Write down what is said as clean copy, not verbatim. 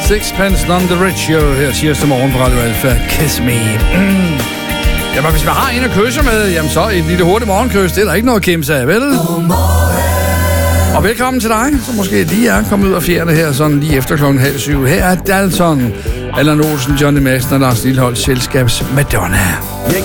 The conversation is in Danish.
Sixpence None the Richer her tirsdag morgen på Radio Alfa. Kiss me. Jamen, hvis man har en at kysse med, jamen så et lille hurtigt morgenkys, det er der ikke noget at kæmpe sig af, vel? Og velkommen til dig, som måske lige er kommet ud af fjerne her, sådan lige efter 6:30. Her er Dalton, Allan Olsen, Johnny Madsen og Lars Lilleholdt, Selskabs Madonna. Jeg